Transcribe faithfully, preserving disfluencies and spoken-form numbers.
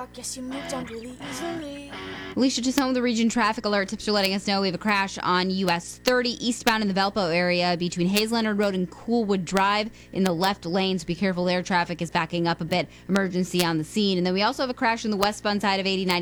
walk, yes, you moved on really easily. Alicia, to some of the region traffic alert tips are letting us know we have a crash on U S thirty eastbound in the Valpo area between Hayes Leonard Road and Coolwood Drive in the left lane, so be careful there. Traffic is backing up a bit. Emergency on the scene. And then we also have a crash on the westbound side of eighty-nine